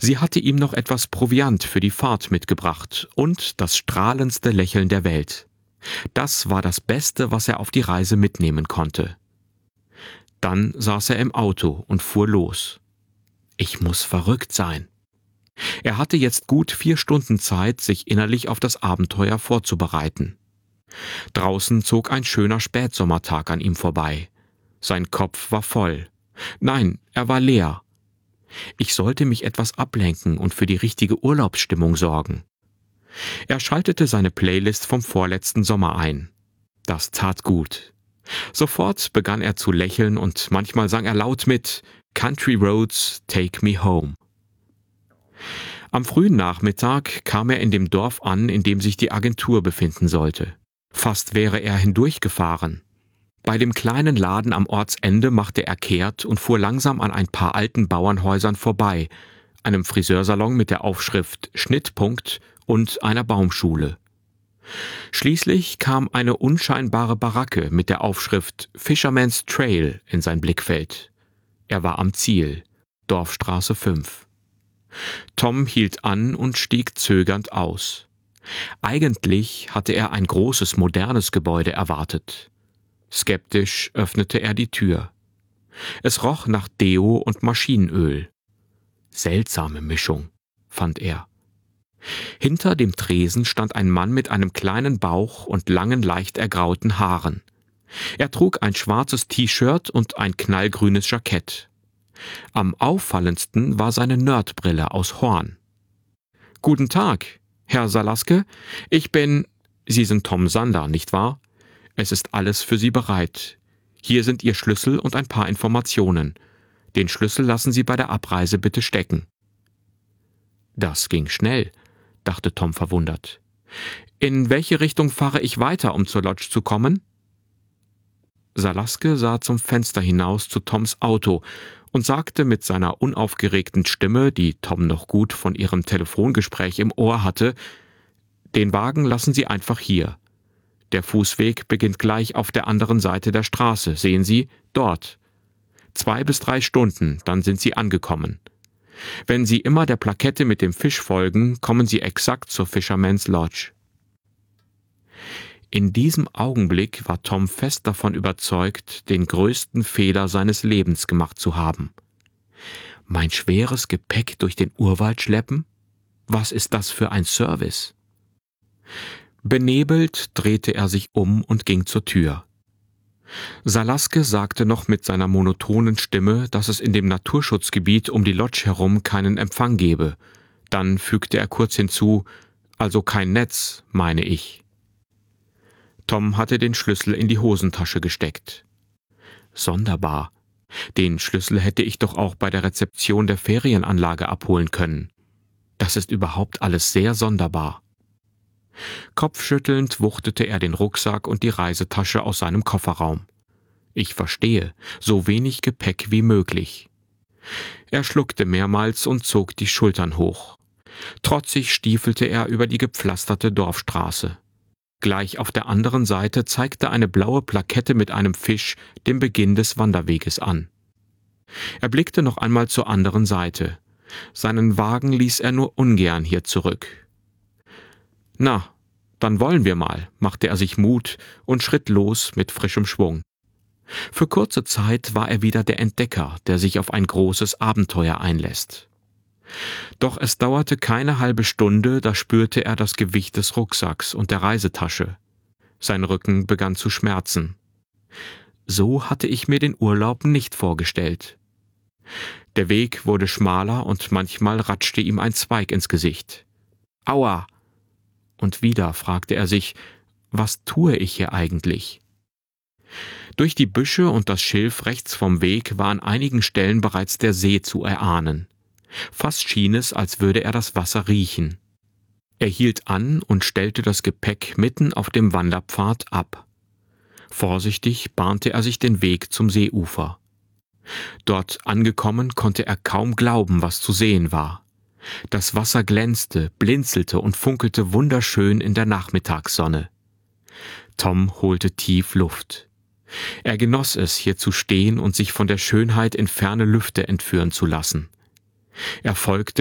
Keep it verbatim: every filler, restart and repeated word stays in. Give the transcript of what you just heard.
Sie hatte ihm noch etwas Proviant für die Fahrt mitgebracht und das strahlendste Lächeln der Welt. Das war das Beste, was er auf die Reise mitnehmen konnte. Dann saß er im Auto und fuhr los. Ich muss verrückt sein. Er hatte jetzt gut vier Stunden Zeit, sich innerlich auf das Abenteuer vorzubereiten. Draußen zog ein schöner Spätsommertag an ihm vorbei. Sein Kopf war voll. Nein, er war leer. Ich sollte mich etwas ablenken und für die richtige Urlaubsstimmung sorgen. Er schaltete seine Playlist vom vorletzten Sommer ein. Das tat gut. Sofort begann er zu lächeln und manchmal sang er laut mit Country Roads, Take Me Home. Am frühen Nachmittag kam er in dem Dorf an, in dem sich die Agentur befinden sollte. Fast wäre er hindurchgefahren. Bei dem kleinen Laden am Ortsende machte er kehrt und fuhr langsam an ein paar alten Bauernhäusern vorbei, einem Friseursalon mit der Aufschrift Schnittpunkt und einer Baumschule. Schließlich kam eine unscheinbare Baracke mit der Aufschrift Fisherman's Trail in sein Blickfeld. Er war am Ziel, Dorfstraße fünf. Tom hielt an und stieg zögernd aus. Eigentlich hatte er ein großes, modernes Gebäude erwartet. Skeptisch öffnete er die Tür. Es roch nach Deo und Maschinenöl. Seltsame Mischung, fand er. Hinter dem Tresen stand ein Mann mit einem kleinen Bauch und langen, leicht ergrauten Haaren. Er trug ein schwarzes T-Shirt und ein knallgrünes Jackett. Am auffallendsten war seine Nerdbrille aus Horn. »Guten Tag, Herr Salaske. Ich bin... Sie sind Tom Sander, nicht wahr? Es ist alles für Sie bereit. Hier sind Ihr Schlüssel und ein paar Informationen. Den Schlüssel lassen Sie bei der Abreise bitte stecken.« Das ging schnell, dachte Tom verwundert. »In welche Richtung fahre ich weiter, um zur Lodge zu kommen?« Salaske sah zum Fenster hinaus zu Toms Auto und sagte mit seiner unaufgeregten Stimme, die Tom noch gut von ihrem Telefongespräch im Ohr hatte, »Den Wagen lassen Sie einfach hier. Der Fußweg beginnt gleich auf der anderen Seite der Straße, sehen Sie, dort. Zwei bis drei Stunden, dann sind Sie angekommen. Wenn Sie immer der Plakette mit dem Fisch folgen, kommen Sie exakt zur Fisherman's Lodge.« In diesem Augenblick war Tom fest davon überzeugt, den größten Fehler seines Lebens gemacht zu haben. Mein schweres Gepäck durch den Urwald schleppen? Was ist das für ein Service? Benebelt drehte er sich um und ging zur Tür. Salaske sagte noch mit seiner monotonen Stimme, dass es in dem Naturschutzgebiet um die Lodge herum keinen Empfang gebe. Dann fügte er kurz hinzu, also kein Netz, meine ich. Tom hatte den Schlüssel in die Hosentasche gesteckt. Sonderbar. Den Schlüssel hätte ich doch auch bei der Rezeption der Ferienanlage abholen können. Das ist überhaupt alles sehr sonderbar. Kopfschüttelnd wuchtete er den Rucksack und die Reisetasche aus seinem Kofferraum. Ich verstehe, so wenig Gepäck wie möglich. Er schluckte mehrmals und zog die Schultern hoch. Trotzig stiefelte er über die gepflasterte Dorfstraße. Gleich auf der anderen Seite zeigte eine blaue Plakette mit einem Fisch den Beginn des Wanderweges an. Er blickte noch einmal zur anderen Seite. Seinen Wagen ließ er nur ungern hier zurück. »Na, dann wollen wir mal«, machte er sich Mut und schritt los mit frischem Schwung. Für kurze Zeit war er wieder der Entdecker, der sich auf ein großes Abenteuer einlässt. Doch es dauerte keine halbe Stunde, da spürte er das Gewicht des Rucksacks und der Reisetasche. Sein Rücken begann zu schmerzen. So hatte ich mir den Urlaub nicht vorgestellt. Der Weg wurde schmaler und manchmal ratschte ihm ein Zweig ins Gesicht. »Aua!« Und wieder fragte er sich, was tue ich hier eigentlich? Durch die Büsche und das Schilf rechts vom Weg war an einigen Stellen bereits der See zu erahnen. Fast schien es, als würde er das Wasser riechen. Er hielt an und stellte das Gepäck mitten auf dem Wanderpfad ab. Vorsichtig bahnte er sich den Weg zum Seeufer. Dort angekommen, konnte er kaum glauben, was zu sehen war. Das Wasser glänzte, blinzelte und funkelte wunderschön in der Nachmittagssonne. Tom holte tief Luft. Er genoss es, hier zu stehen und sich von der Schönheit in ferne Lüfte entführen zu lassen. Er folgte